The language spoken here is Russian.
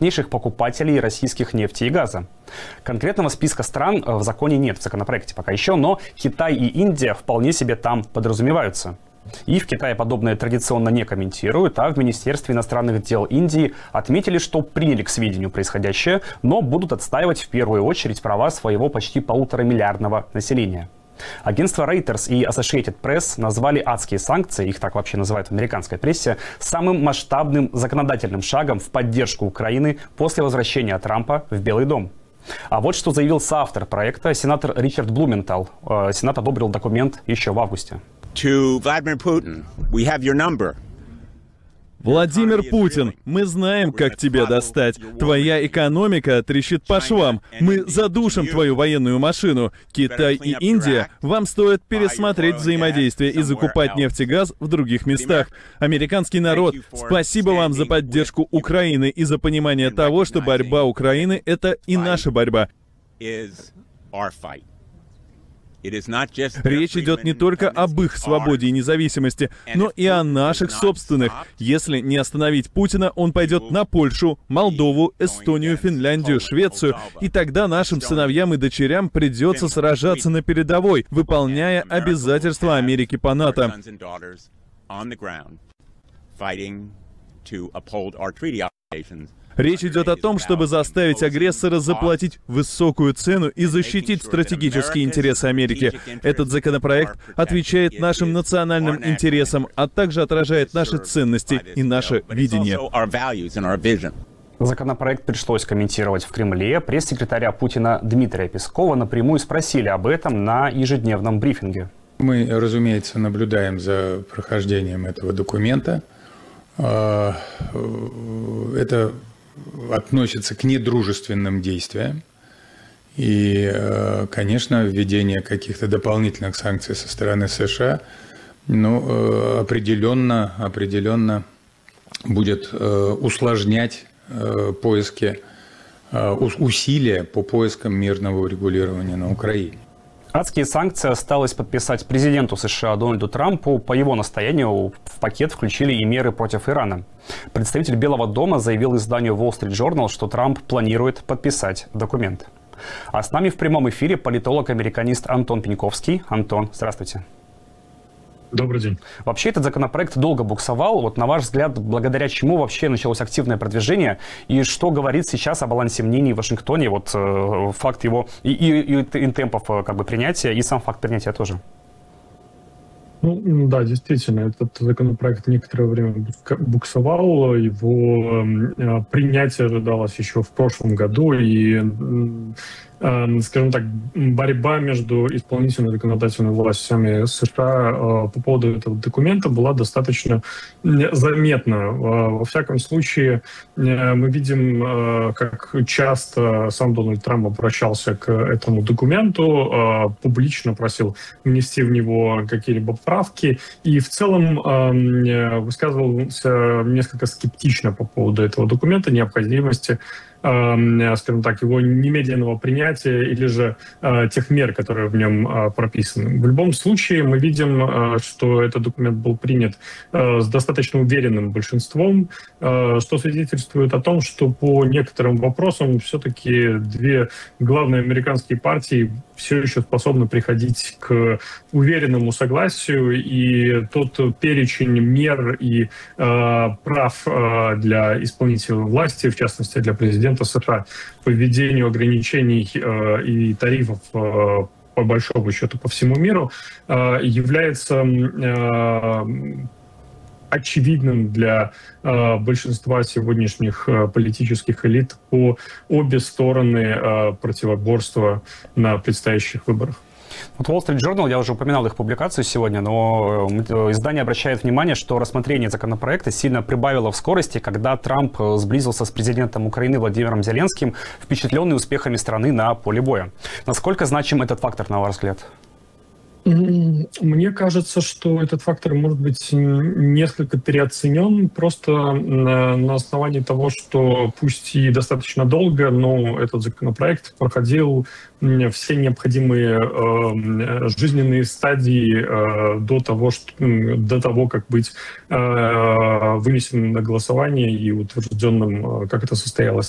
крупнейших покупателей российских нефти и газа. Конкретного списка стран в законе нет, в законопроекте пока еще, но Китай и Индия вполне себе там подразумеваются. И в Китае подобное традиционно не комментируют, а в Министерстве иностранных дел Индии отметили, что приняли к сведению происходящее, но будут отстаивать в первую очередь права своего почти 1,5-миллиардного населения. Агентства Reuters и Associated Press назвали адские санкции, их так вообще называют в американской прессе, самым масштабным законодательным шагом в поддержку Украины после возвращения Трампа в Белый дом. А вот что заявил соавтор проекта, сенатор Ричард Блументаль. Сенат одобрил документ еще в августе. Владимир Путин, мы знаем, как тебя достать. Твоя экономика трещит по швам. Мы задушим твою военную машину. Китай и Индия, вам стоит пересмотреть взаимодействие и закупать нефть и газ в других местах. Американский народ, спасибо вам за поддержку Украины и за понимание того, что борьба Украины — это и наша борьба. Речь идет не только об их свободе и независимости, но и о наших собственных. Если не остановить Путина, он пойдет на Польшу, Молдову, Эстонию, Финляндию, Швецию, и тогда нашим сыновьям и дочерям придется сражаться на передовой, выполняя обязательства Америки по НАТО. Речь идет о том, чтобы заставить агрессора заплатить высокую цену и защитить стратегические интересы Америки. Этот законопроект отвечает нашим национальным интересам, а также отражает наши ценности и наше видение. Законопроект пришлось комментировать в Кремле. Пресс-секретаря Путина Дмитрия Пескова напрямую спросили об этом на ежедневном брифинге. Мы, разумеется, наблюдаем за прохождением этого документа. Это относится к недружественным действиям. И, конечно, введение каких-то дополнительных санкций со стороны США, определенно будет усложнять усилия по поискам мирного урегулирования на Украине. Адские санкции осталось подписать президенту США Дональду Трампу. По его настоянию в пакет включили и меры против Ирана. Представитель Белого дома заявил изданию Wall Street Journal, что Трамп планирует подписать документ. А с нами в прямом эфире политолог-американист Антон Пеньковский. Антон, здравствуйте. Добрый день. Вообще этот законопроект долго буксовал. Вот на ваш взгляд, благодаря чему вообще началось активное продвижение? И что говорит сейчас о балансе мнений в Вашингтоне? Вот факт его и темпов принятия, и сам факт принятия тоже. Ну да, действительно, этот законопроект некоторое время буксовал. Его принятие ожидалось еще в прошлом году. И, скажем так, борьба между исполнительной и законодательной властями США по поводу этого документа была достаточно заметна. Во всяком случае, мы видим, как часто сам Дональд Трамп обращался к этому документу, публично просил внести в него какие-либо правки, и в целом высказывался несколько скептично по поводу этого документа, необходимости, скажем так, его немедленного принятия или же тех мер, которые в нем прописаны. В любом случае мы видим, что этот документ был принят с достаточно уверенным большинством, что свидетельствует о том, что по некоторым вопросам все-таки две главные американские партии все еще способны приходить к уверенному согласию, и тот перечень мер и прав для исполнительной власти, в частности для президента США, по введению ограничений и тарифов по большому счету по всему миру, является очевидным для большинства сегодняшних политических элит по обе стороны противоборства на предстоящих выборах. Вот Wall Street Journal, я уже упоминал их публикацию сегодня, но издание обращает внимание, что рассмотрение законопроекта сильно прибавило в скорости, когда Трамп сблизился с президентом Украины Владимиром Зеленским, впечатленный успехами страны на поле боя. Насколько значим этот фактор, на ваш взгляд? Мне кажется, что этот фактор может быть несколько переоценен просто на основании того, что пусть и достаточно долго, но этот законопроект проходил все необходимые жизненные стадии до того, как быть вынесенным на голосование и утвержденным, как это состоялось